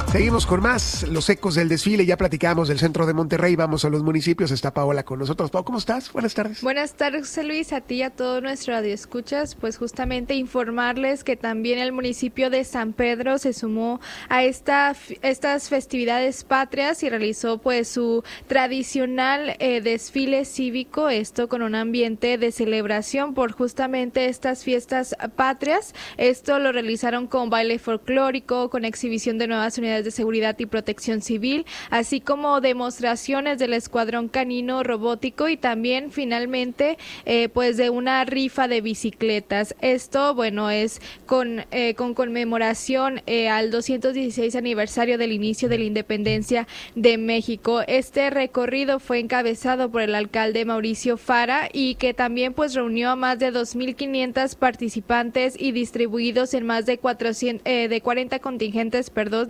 Seguimos con más, los ecos del desfile. Ya platicamos del centro de Monterrey, vamos a los municipios. Está Paola con nosotros. Pao, ¿cómo estás? Buenas tardes. Buenas tardes, José Luis, a ti y a todo nuestro radioescuchas. Pues justamente informarles que también el municipio de San Pedro se sumó a estas festividades patrias y realizó pues su tradicional desfile cívico, esto con un ambiente de celebración por justamente estas fiestas patrias. Esto lo realizaron con baile folclórico, con exhibición de nuevas unidades de seguridad y protección civil, así como demostraciones del escuadrón canino robótico y también finalmente pues de una rifa de bicicletas. Esto, bueno, es con conmemoración al 216 aniversario del inicio de la independencia de México. Este recorrido fue encabezado por el alcalde Mauricio Fara y que también pues reunió a más de 2,500 participantes y distribuidos en más de 40 contingentes,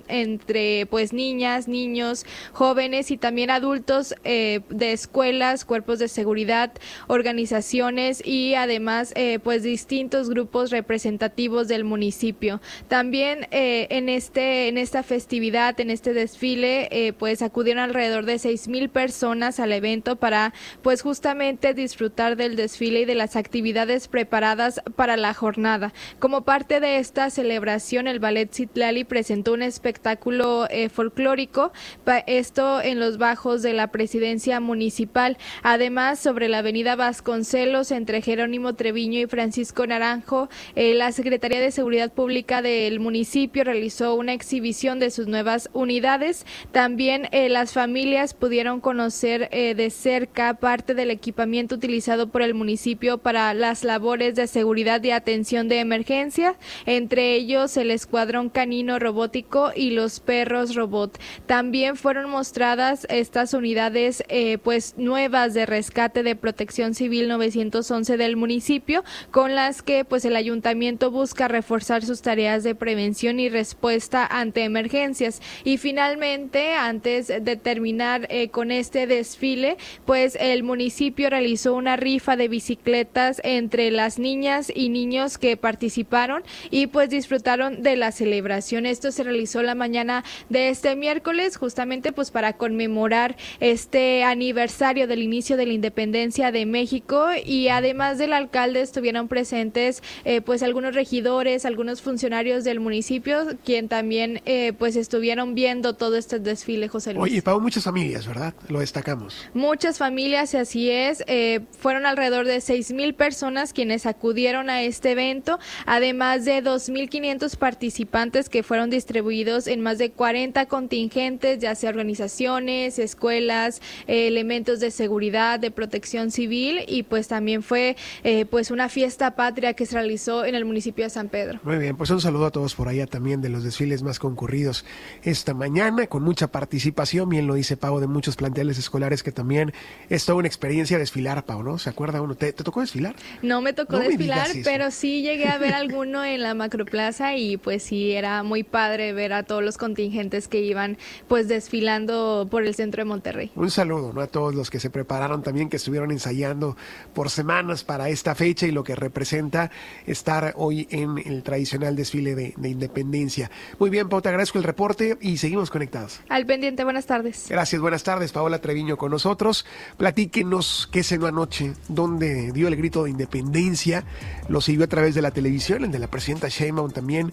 entre pues niñas, niños, jóvenes y también adultos de escuelas, cuerpos de seguridad, organizaciones y además pues distintos grupos representativos del municipio. También en esta festividad, en este desfile, pues acudieron alrededor de 6,000 personas al evento para pues justamente disfrutar del desfile y de las actividades preparadas para la jornada. Como parte de esta celebración, el Ballet Citlali presentó un espectáculo folclórico, esto en los bajos de la presidencia municipal. Además, sobre la avenida Vasconcelos, entre Jerónimo Treviño y Francisco Naranjo, la Secretaría de Seguridad Pública del municipio realizó una exhibición de sus nuevas unidades. También las familias pudieron conocer de cerca parte del equipamiento utilizado por el municipio para las labores de seguridad y atención de emergencia, entre ellos el escuadrón canino robótico y los perros robot. También fueron mostradas estas unidades pues nuevas de rescate de protección civil 911 del municipio, con las que pues el ayuntamiento busca reforzar sus tareas de prevención y respuesta ante emergencias. Y finalmente, antes de terminar con este desfile, pues el municipio realizó una rifa de bicicletas entre las niñas y niños que participaron y pues disfrutaron de la celebración. Esto se realizó la mañana de este miércoles, justamente pues para conmemorar este aniversario del inicio de la independencia de México, y además del alcalde estuvieron presentes pues algunos regidores, algunos funcionarios del municipio, quien también pues estuvieron viendo todo este desfile, José Luis. Oye, Pau, muchas familias, ¿verdad? Lo destacamos. Muchas familias, así es. Fueron alrededor de 6,000 personas quienes acudieron a este evento, además de 2,500 participantes que fueron distribuidos en más de 40 contingentes, ya sea organizaciones, escuelas, elementos de seguridad, de protección civil, y pues también fue pues una fiesta patria que se realizó en el municipio de San Pedro. Muy bien, pues un saludo a todos por allá también de los desfiles más concurridos esta mañana, con mucha participación, bien lo dice Pau, de muchos planteles escolares, que también es toda una experiencia desfilar, Pau, ¿no? ¿Se acuerda uno? ¿Te tocó desfilar? No me tocó desfilar, pero sí llegué a ver alguno en la Macroplaza y pues sí, era muy padre ver a todos los contingentes que iban pues desfilando por el centro de Monterrey. Un saludo, ¿no?, a todos los que se prepararon también, que estuvieron ensayando por semanas para esta fecha y lo que representa estar hoy en el tradicional desfile de independencia. Muy bien, Pau, te agradezco el reporte y seguimos conectados. Al pendiente, buenas tardes. Gracias, buenas tardes. Paola Treviño con nosotros. Platíquenos qué cenó anoche, dónde dio el grito de independencia, lo siguió a través de la televisión, el de la presidenta Sheinbaum también,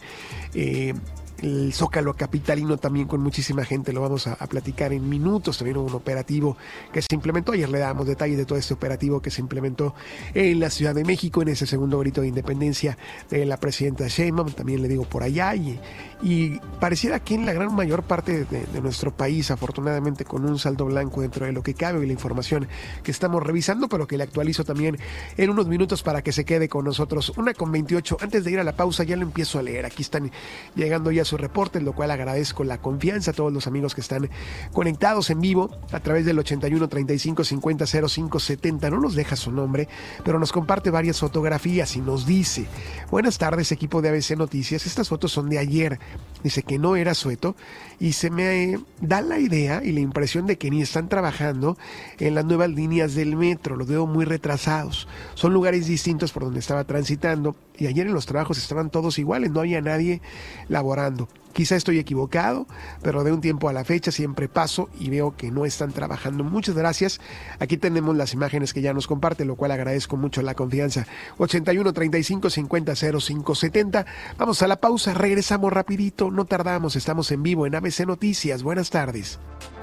el Zócalo capitalino también con muchísima gente, lo vamos a platicar en minutos. También hubo un operativo que se implementó, ayer le damos detalles de todo este operativo que se implementó en la Ciudad de México, en ese segundo grito de independencia de la presidenta Sheinbaum, también le digo por allá, y pareciera que en la gran mayor parte de nuestro país, afortunadamente con un saldo blanco dentro de lo que cabe y la información que estamos revisando, pero que le actualizo también en unos minutos para que se quede con nosotros. 1:28, antes de ir a la pausa ya lo empiezo a leer, aquí están llegando ya sus reportes, lo cual agradezco la confianza a todos los amigos que están conectados en vivo a través del 81 35 50 05 70. No nos deja su nombre, pero nos comparte varias fotografías y nos dice: buenas tardes, equipo de ABC Noticias, estas fotos son de ayer. Dice que no era sueto y se me da la idea y la impresión de que ni están trabajando en las nuevas líneas del metro, los veo muy retrasados. Son lugares distintos por donde estaba transitando y ayer en los trabajos estaban todos iguales, no había nadie laborando. Quizá estoy equivocado, pero de un tiempo a la fecha siempre paso y veo que no están trabajando. Muchas gracias. Aquí tenemos las imágenes que ya nos comparte, lo cual agradezco mucho la confianza. 81 35 50 05 70. Vamos a la pausa, regresamos rapidito, no tardamos, estamos en vivo en ABC Noticias. Buenas tardes.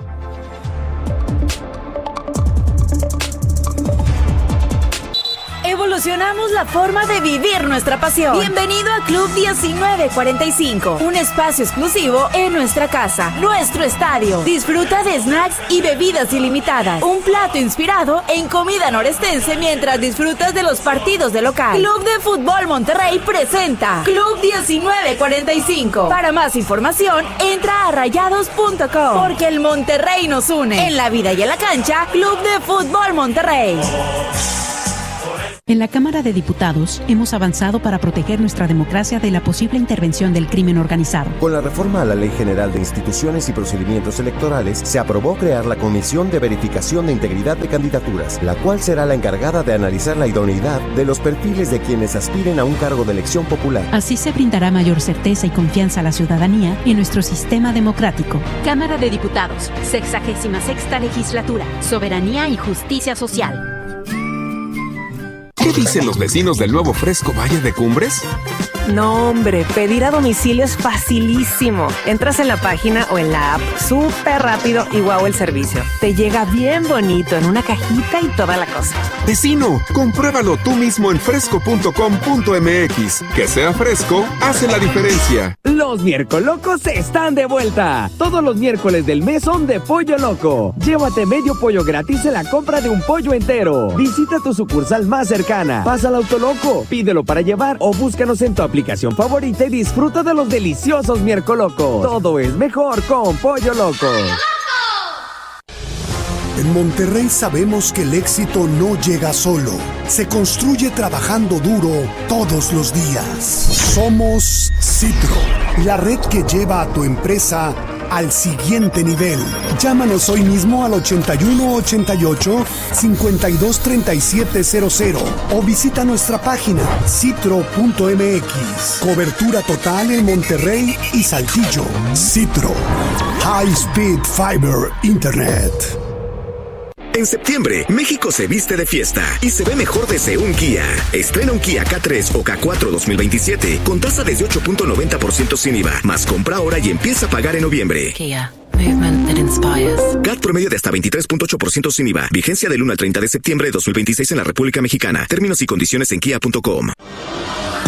Evolucionamos la forma de vivir nuestra pasión. Bienvenido a Club 1945, un espacio exclusivo en nuestra casa, nuestro estadio. Disfruta de snacks y bebidas ilimitadas. Un plato inspirado en comida norestense mientras disfrutas de los partidos de local. Club de Fútbol Monterrey presenta Club 1945. Para más información, entra a rayados.com, porque el Monterrey nos une. En la vida y en la cancha, Club de Fútbol Monterrey. En la Cámara de Diputados hemos avanzado para proteger nuestra democracia de la posible intervención del crimen organizado. Con la reforma a la Ley General de Instituciones y Procedimientos Electorales, se aprobó crear la Comisión de Verificación de Integridad de Candidaturas, la cual será la encargada de analizar la idoneidad de los perfiles de quienes aspiren a un cargo de elección popular. Así se brindará mayor certeza y confianza a la ciudadanía en nuestro sistema democrático. Cámara de Diputados, 66ª Legislatura, Soberanía y Justicia Social. ¿Qué dicen los vecinos del nuevo Fresco Valle de Cumbres? No, hombre, pedir a domicilio es facilísimo. Entras en la página o en la app, súper rápido y guau el servicio. Te llega bien bonito en una cajita y toda la cosa. Vecino, compruébalo tú mismo en fresco.com.mx. Que sea fresco, hace la diferencia. Los Miércolocos están de vuelta. Todos los miércoles del mes son de Pollo Loco. Llévate medio pollo gratis en la compra de un pollo entero. Visita tu sucursal más cercana. Pasa al Autoloco, pídelo para llevar o búscanos en tu aplicación favorita y disfruta de los deliciosos Miércolocos. Todo es mejor con Pollo Loco. En Monterrey sabemos que el éxito no llega solo. Se construye trabajando duro todos los días. Somos Citro, la red que lleva a tu empresa al siguiente nivel. Llámanos hoy mismo al 8188-523700 o visita nuestra página citro.mx. Cobertura total en Monterrey y Saltillo. Citro, High Speed Fiber Internet. En septiembre, México se viste de fiesta y se ve mejor desde un Kia. Estrena un Kia K3 o K4 2027 con tasa desde 8.90% sin IVA, más compra ahora y empieza a pagar en noviembre. Kia, movement that inspires. CAT promedio de hasta 23.8% sin IVA. Vigencia del 1 al 30 de septiembre de 2026 en la República Mexicana. Términos y condiciones en kia.com.